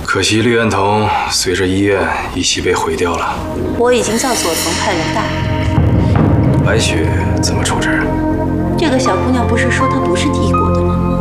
可惜绿源藤随着医院一起被毁掉了。 我已经叫佐藤派人带。 白雪怎么处置？ 这个小姑娘不是说她不是替